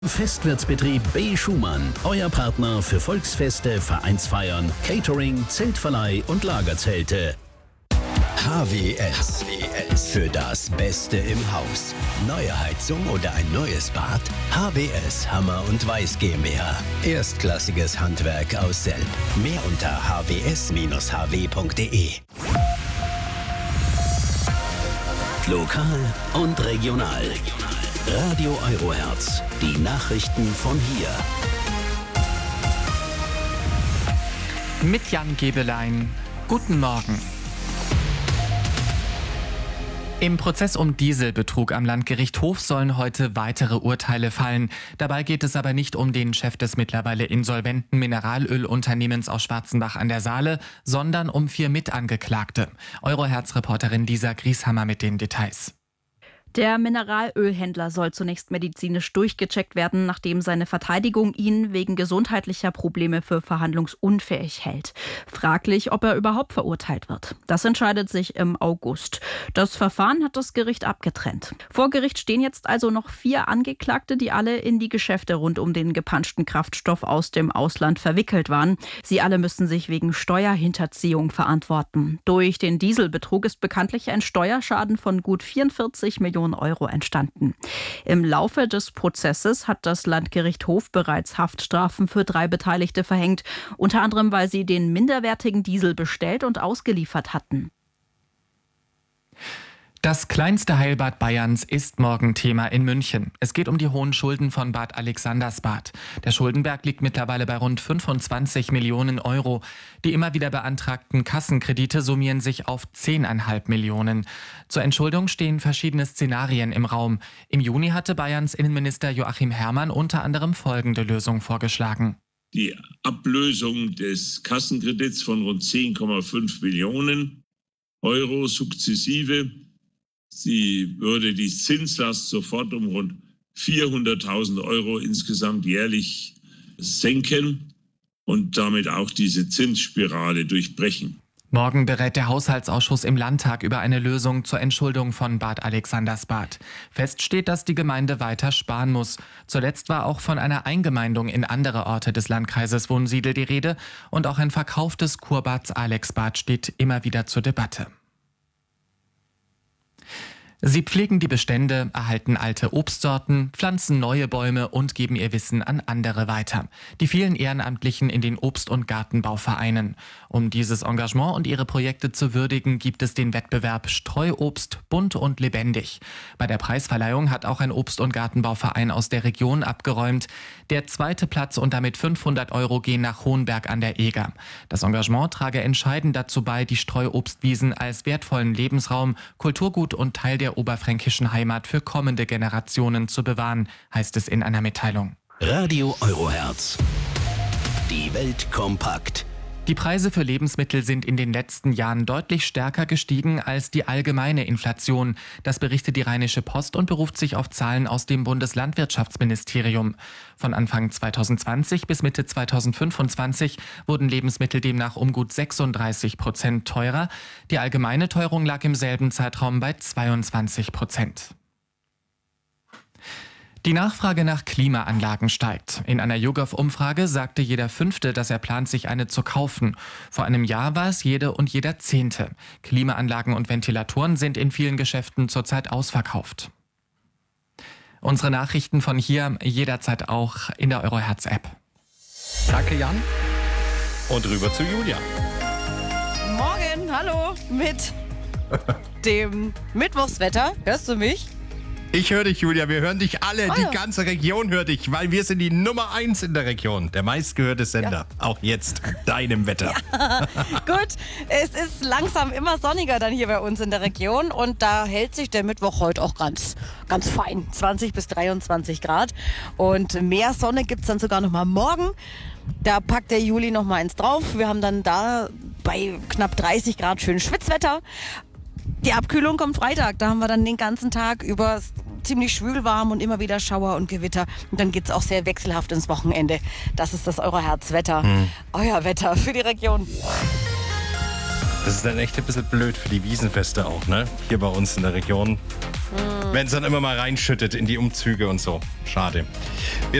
Festwirtsbetrieb B. Schumann, euer Partner für Volksfeste, Vereinsfeiern, Catering, Zeltverleih und Lagerzelte. HWS. Für das Beste im Haus. Neue Heizung oder ein neues Bad? HWS Hammer und Weiß GmbH. Erstklassiges Handwerk aus Selb. Mehr unter hws-hw.de. Lokal und regional. Radio Eurohertz. Die Nachrichten von hier. Mit Jan Gebelein. Guten Morgen. Im Prozess um Dieselbetrug am Landgericht Hof sollen heute weitere Urteile fallen. Dabei geht es aber nicht um den Chef des mittlerweile insolventen Mineralölunternehmens aus Schwarzenbach an der Saale, sondern um 4 Mitangeklagte. Eurohertz-Reporterin Lisa Grieshammer mit den Details. Der Mineralölhändler soll zunächst medizinisch durchgecheckt werden, nachdem seine Verteidigung ihn wegen gesundheitlicher Probleme für verhandlungsunfähig hält. Fraglich, ob er überhaupt verurteilt wird. Das entscheidet sich im August. Das Verfahren hat das Gericht abgetrennt. Vor Gericht stehen jetzt also noch 4 Angeklagte, die alle in die Geschäfte rund um den gepanschten Kraftstoff aus dem Ausland verwickelt waren. Sie alle müssen sich wegen Steuerhinterziehung verantworten. Durch den Dieselbetrug ist bekanntlich ein Steuerschaden von gut 44 Millionen Euro entstanden. Im Laufe des Prozesses hat das Landgericht Hof bereits Haftstrafen für 3 Beteiligte verhängt, unter anderem, weil sie den minderwertigen Diesel bestellt und ausgeliefert hatten. Das kleinste Heilbad Bayerns ist morgen Thema in München. Es geht um die hohen Schulden von Bad Alexandersbad. Der Schuldenberg liegt mittlerweile bei rund 25 Millionen Euro. Die immer wieder beantragten Kassenkredite summieren sich auf 10,5 Millionen. Zur Entschuldung stehen verschiedene Szenarien im Raum. Im Juni hatte Bayerns Innenminister Joachim Herrmann unter anderem folgende Lösung vorgeschlagen. Die Ablösung des Kassenkredits von rund 10,5 Millionen Euro sukzessive. Sie würde die Zinslast sofort um rund 400.000 Euro insgesamt jährlich senken und damit auch diese Zinsspirale durchbrechen. Morgen berät der Haushaltsausschuss im Landtag über eine Lösung zur Entschuldung von Bad Alexandersbad. Fest steht, dass die Gemeinde weiter sparen muss. Zuletzt war auch von einer Eingemeindung in andere Orte des Landkreises Wunsiedel die Rede und auch ein Verkauf des Kurbads Alexbad steht immer wieder zur Debatte. Sie pflegen die Bestände, erhalten alte Obstsorten, pflanzen neue Bäume und geben ihr Wissen an andere weiter. Die vielen Ehrenamtlichen in den Obst- und Gartenbauvereinen. Um dieses Engagement und ihre Projekte zu würdigen, gibt es den Wettbewerb Streuobst bunt und lebendig. Bei der Preisverleihung hat auch ein Obst- und Gartenbauverein aus der Region abgeräumt. Der 2. Platz und damit 500 Euro gehen nach Hohenberg an der Eger. Das Engagement trage entscheidend dazu bei, die Streuobstwiesen als wertvollen Lebensraum, Kulturgut und Teil der oberfränkischen Heimat für kommende Generationen zu bewahren, heißt es in einer Mitteilung. Radio Eurohertz. Die Welt kompakt. Die Preise für Lebensmittel sind in den letzten Jahren deutlich stärker gestiegen als die allgemeine Inflation. Das berichtet die Rheinische Post und beruft sich auf Zahlen aus dem Bundeslandwirtschaftsministerium. Von Anfang 2020 bis Mitte 2025 wurden Lebensmittel demnach um gut 36% teurer. Die allgemeine Teuerung lag im selben Zeitraum bei 22%. Die Nachfrage nach Klimaanlagen steigt. In einer YouGov-Umfrage sagte jeder 5., dass er plant, sich eine zu kaufen. Vor einem Jahr war es jede und jeder 10. Klimaanlagen und Ventilatoren sind in vielen Geschäften zurzeit ausverkauft. Unsere Nachrichten von hier jederzeit auch in der Eurohertz-App. Danke, Jan. Und rüber zu Julia. Morgen, hallo, mit dem Mittwochswetter. Hörst du mich? Ich höre dich, Julia. Wir hören dich alle. Die ganze Region hört dich, weil wir sind die Nummer 1 in der Region. Der meistgehörte Sender. Ja. Auch jetzt deinem Wetter. Ja, gut, es ist langsam immer sonniger dann hier bei uns in der Region. Und da hält sich der Mittwoch heute auch ganz fein. 20 bis 23 Grad. Und mehr Sonne gibt es dann sogar noch mal morgen. Da packt der Juli noch mal eins drauf. Wir haben dann da bei knapp 30 Grad schön Schwitzwetter. Die Abkühlung kommt Freitag, da haben wir dann den ganzen Tag über ziemlich schwül warm und immer wieder Schauer und Gewitter. Und dann geht es auch sehr wechselhaft ins Wochenende. Das ist das Eurohertz-Wetter. Euer Wetter für die Region. Das ist dann echt ein bisschen blöd für die Wiesenfeste auch, ne? Hier bei uns in der Region. Wenn es dann immer mal reinschüttet in die Umzüge und so. Schade.